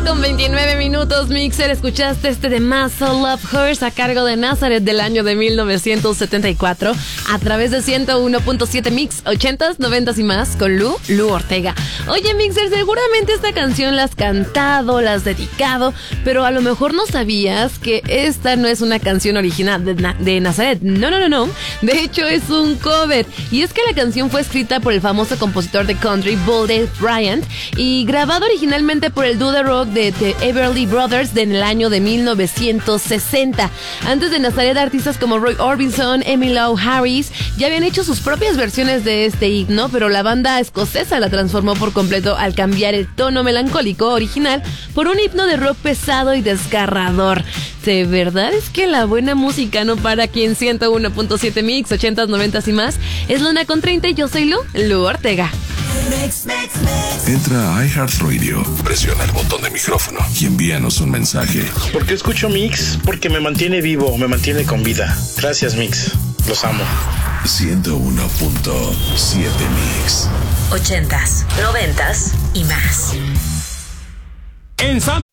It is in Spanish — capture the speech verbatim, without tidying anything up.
con veintinueve minutos, Mixer. Escuchaste este de Muscle Love Hers a cargo de Nazareth del año de mil novecientos setenta y cuatro a través de ciento uno punto siete Mix, ochentas, noventas y más con Lu, Lu Ortega. Oye, Mixer, seguramente esta canción la has cantado, la has dedicado, pero a lo mejor no sabías que esta no es una canción original de, Na- de Nazareth. No, no, no, no. De hecho, es un cover. Y es que la canción fue escrita por el famoso compositor de country Bull Dave Bryant y grabado originalmente por el dúo de rock de The Everly Brothers en el año de mil novecientos sesenta. Antes de Nazareth, artistas como Roy Orbison, Emmylou Harris ya habían hecho sus propias versiones de este himno, pero la banda escocesa la transformó por completo al cambiar el tono melancólico original por un himno de rock pesado y desgarrador. De verdad es que la buena música no para aquí en ciento uno punto siete Mix, ochentas, noventas y más. Es Luna con treinta y yo soy Lu, Lu Ortega. Entra a iHeartRadio, presiona el botón de micrófono y envíanos un mensaje. ¿Por qué escucho Mix? Porque me mantiene vivo, me mantiene con vida. Gracias, Mix. Los amo. ciento uno punto siete Mix. Ochentas, noventas y más. En San